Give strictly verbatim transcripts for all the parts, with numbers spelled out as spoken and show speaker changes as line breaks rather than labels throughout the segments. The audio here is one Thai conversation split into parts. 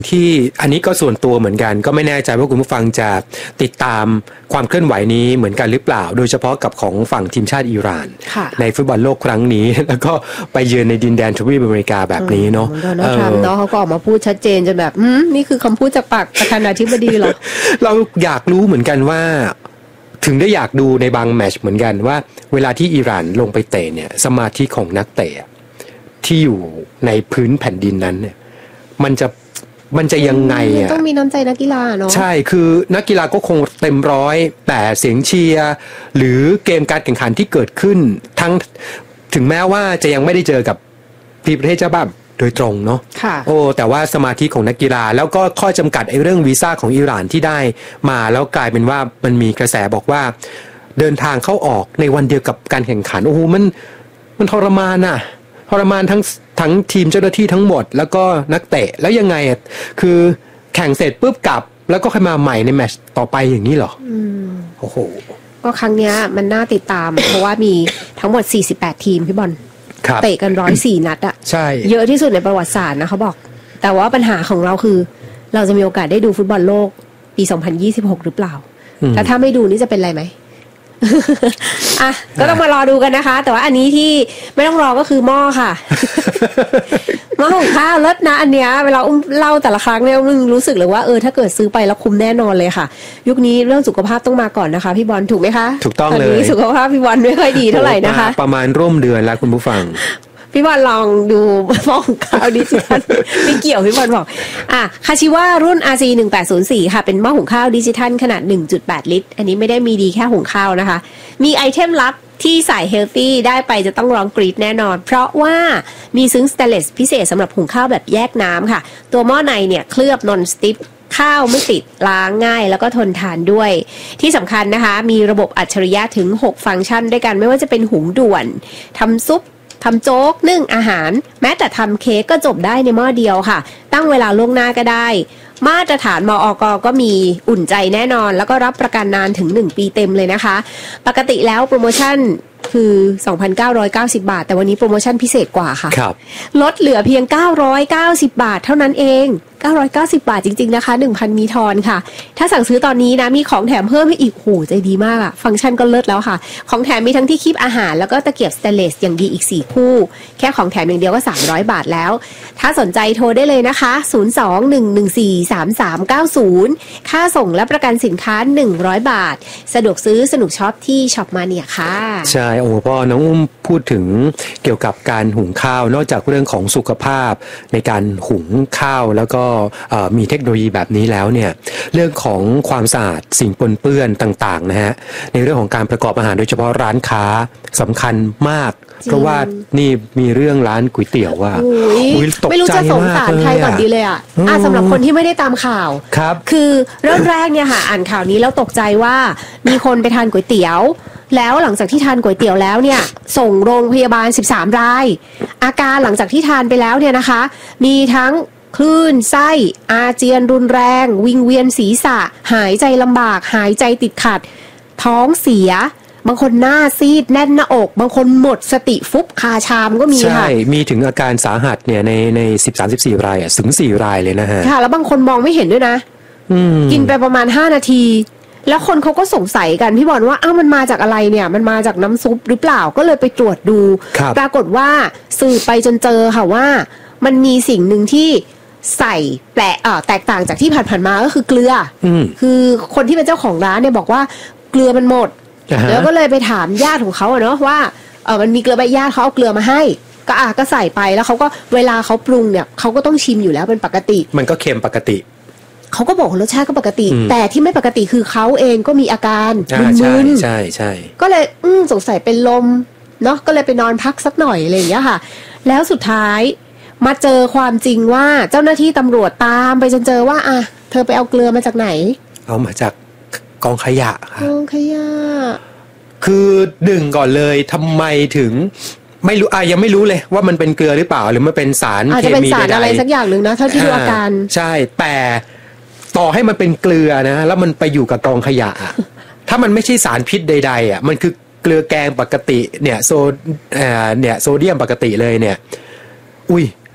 ที่อันนี้ก็ส่วนตัวเหมือนกันก็ไม่แน่ใจว่าคุณผู้ฟังจะติดตามความเคลื่อนไหวนี้เหมือนกันหรือเปล่าโดยเฉพาะกับของฝั่งทีมชาติอิหร่านในฟุตบอลโลกครั้งนี้แล้วก็ไปเยือนในดินแดนทวีปอเมริกาแบบนี้เนาะ
โดนัลด์ทรัมป์เนาะเขาก็ออกมาพูดชัดเจนจนแบบนี่คือคำพูดจากปากประธานาธิบดีเหรอ
เราอยากรู้เหมือนกันว่าถึงได้อยากดูในบางแมตช์เหมือนกันว่าเวลาที่อิหร่านลงไปเตะเนี่ยสมาธิของนักเตะที่อยู่ในพื้นแผ่นดินนั้นเนี่ยมันจะมันจะยังไงอ่ะ
ต้องมีน้ำใจนักกีฬาเนาะ
ใช่คือนักกีฬาก็คงเต็มร้อยแต่เสียงเชียร์หรือเกมการแข่งขันที่เกิดขึ้นทั้งถึงแม้ว่าจะยังไม่ได้เจอกับทีมประเทศเจ้าบ้านโดยตรงเนาะโอ้แต่ว่าสมาธิของนักกีฬาแล้วก็ข้อจำกัดไอ้เรื่องวีซ่าของอิหร่านที่ได้มาแล้วกลายเป็นว่ามันมีกระแสบอกว่าเดินทางเข้าออกในวันเดียวกับการแข่งขันโอ้โหมันมันทรมานน่ะทรมานทั้งทั้งทีมเจ้าหน้าที่ทั้งหมดแล้วก็นักเตะแล้วยังไงอ่ะคือแข่งเสร็จปุ๊บกลับแล้วก็ค่อยมาใหม่ในแมตช์ต่อไปอย่างนี้เหรออืมโอ้โห
ก็ครั้งเนี้ยมันน่าติดตาม เพราะว่ามีทั้งหมดสี่สิบแปดทีมพี่บอลเตะกันหนึ่งร้อยสี่นัดอ่ะใช่เยอะที่สุดในประวัติศาสตร์นะเขาบอกแต่ว่าปัญหาของเราคือเราจะมีโอกาสได้ดูฟุตบอลโลกปีสองพันยี่สิบหกหรือเปล่าแต่ถ้าไม่ดูนี่จะเป็นไรไหมอ่ะก็ต้องมารอดูกันนะคะแต่ว่าอันนี้ที่ไม่ต้องรอก็คือหม้อค่ะหม้อหุงข้าวเลิศนะอันเนี้ยเวลาอุ้มเล่าแต่ละครั้งเนี่ยอุ้มรู้สึกเลยว่าเออถ้าเกิดซื้อไปแล้วคุ้มแน่นอนเลยค่ะยุคนี้เรื่องสุขภาพต้องมาก่อนนะคะพี่บอลถูกไหมคะ
ถูกต้องเลย
ตอนนี้สุขภาพพี่บอลไม่ค่อยดีเท่าไหร่นะคะ
ประมาณร่วมเดือนแล้วคุณผู้ฟัง
พี่บอลลองดูหม้อหุงข้าวดิจิทัลไม่เกี่ยวพี่บอลบอกอ่ะคาชิวะรุ่น อาร์ ซี หนึ่งแปดศูนย์สี่ ค่ะเป็นหม้อหุงข้าวดิจิทัลขนาด หนึ่งจุดแปด ลิตรอันนี้ไม่ได้มีดีแค่หุงข้าวนะคะมีไอเทมลับที่สายเฮลตี้ได้ไปจะต้องร้องกรี๊ดแน่นอนเพราะว่ามีซึ้งสเตนเลสพิเศษสำหรับหุงข้าวแบบแยกน้ำค่ะตัวหม้อในเนี่ยเคลือบนอนสติ๊ปข้าวไม่ติดล้างง่ายแล้วก็ทนทานด้วยที่สำคัญนะคะมีระบบอัจฉริยะถึงหกฟังก์ชันด้วยกันไม่ว่าจะเป็นหุงด่วนทำซุปทำโจ๊กนึ่งอาหารแม้แต่ทำเค้กก็จบได้ในหม้อเดียวค่ะตั้งเวลาล่วงหน้าก็ได้มาตรฐานมอก.ก็มีอุ่นใจแน่นอนแล้วก็รับประกันนานถึงหนึ่งปีเต็มเลยนะคะปกติแล้วโปรโมชั่นคือ สองพันเก้าร้อยเก้าสิบ บาทแต่วันนี้โปรโมชั่นพิเศษกว่าค่ะครับลดเหลือเพียงเก้าร้อยเก้าสิบบาทเท่านั้นเองเก้าร้อยเก้าสิบบาทจริงๆนะคะ หนึ่งพัน มีทอนค่ะถ้าสั่งซื้อตอนนี้นะมีของแถมเพิ่มให้อีกโหใจดีมากอะฟังก์ชันก็เลิศแล้วค่ะของแถมมีทั้งที่คีบอาหารแล้วก็ตะเกียบสเตนเลสอย่างดีอีกสี่คู่แค่ของแถมอย่างเดียวก็สามร้อยบาทแล้วถ้าสนใจโทรได้เลยนะคะศูนย์ สอง หนึ่ง หนึ่ง สี่ สาม สาม เก้า ศูนย์ค่าส่งและประกันสินค้าหนึ่งร้อยบาทสะดวกซื้อสนุกช็อปที่ช็อปมาเนี่ยค่ะ
ใช่โอ้พ่อน้องอุ้มพูดถึงเกี่ยวกับการหุงข้าวนอกจากเรื่องของสุขภาพในการหุงข้าวแล้วก็มีเทคโนโลยีแบบนี้แล้วเนี่ยเรื่องของความสะอาดสิ่งปนเปื้อนต่างๆนะฮะในเรื่องของการประกอบอาหารโดยเฉพาะร้านค้าสำคัญมากเพราะว่านี่มีเรื่องร้านก๋วยเตี๋ยวว่า
ไม่รู้จะสงสารใครก่อนดีเลยอ่ะอ่ะสำหรับคนที่ไม่ได้ตามข่าว
ครับ
คือเริ่มแรกเนี่ยค่ะอ่านข่าวนี้แล้วตกใจว่ามีคนไปทานก๋วยเตี๋ยวแล้วหลังจากที่ทานก๋วยเตี๋ยวแล้วเนี่ยส่งโรงพยาบาลสิบสามรายอาการหลังจากที่ทานไปแล้วเนี่ยนะคะมีทั้งคลื่นไส้อาเจียนรุนแรงวิงเวียนศีรษะหายใจลำบากหายใจติดขัดท้องเสียบางคนหน้าซีดแน่นหน้าอกบางคนหมดสติฟุบคาชามก็มีค่ะใช่
มีถึงอาการสาหัสเนี่ยในในสิบสามสิบสี่รายอ่ะถึงสี่รายเลยนะฮะ
ค่ะแล้วบางคนมองไม่เห็นด้วยนะกินไปประมาณห้านาทีแล้วคนเขาก็สงสัยกันพี่บอลว่าอ้าวมันมาจากอะไรเนี่ยมันมาจากน้ำซุปหรือเปล่าก็เลยไปตรวจดูปรากฏว่าสืบไปจนเจอค่ะว่ามันมีสิ่งหนึ่งที่ใส่แปลกเอ่อแตกต่างจากที่ผ่านๆมาก็คือเกลือคือคนที่เป็นเจ้าของร้านเนี่ยบอกว่าเกลือมันหมดแล้วก็เลยไปถามญาติของเขาอะเนาะว่าเออมันมีเกลือใบญาติเขาเอาเกลือมาให้ก็อ่ะก็ใส่ไปแล้วเขาก็เวลาเขาปรุงเนี่ยเขาก็ต้องชิมอยู่แล้วเป็นปกติ
มันก็เค็มปกติ
เขาก็บอกรสชาติก็ปกติแต่ที่ไม่ปกติคือเขาเองก็มีอาการ
มึนๆใช่ใช่
ก็เลยอืมสงสัยเป็นลมเนาะก็เลยไปนอนพักสักหน่อยอะไรอย่างเงี้ยค่ะแล้วสุดท้ายมาเจอความจริงว่าเจ้าหน้าที่ตำรวจตามไปจนเจอว่าอ่ะเธอไปเอาเกลือมาจากไหน
เอามาจากกองขยะค่ะ
กองขยะ
คือหนึ่งก่อนเลยทำไมถึงไม่รู้อ่ะยังไม่รู้เลยว่ามันเป็นเกลือหรือเปล่าหรือมันเป็นสารเคมีใดๆอาจจะเป็นสาร
อะไรสักอย่างหนึ่งนะเท่าที่ดูอาการ
ใช่แต่ต่อให้มันเป็นเกลือนะแล้วมันไปอยู่กับกองขยะ ถ้ามันไม่ใช่สารพิษใดๆอ่ะมันคือเกลือแกงปกติเนี่ยโซเอ่อเนี่ยโซเดียมปกติเลยเนี่ยอุ้ย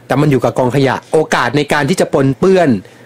แต่มันอยู่กับกองขยะโอกาสในการที่จะปนเปื้อน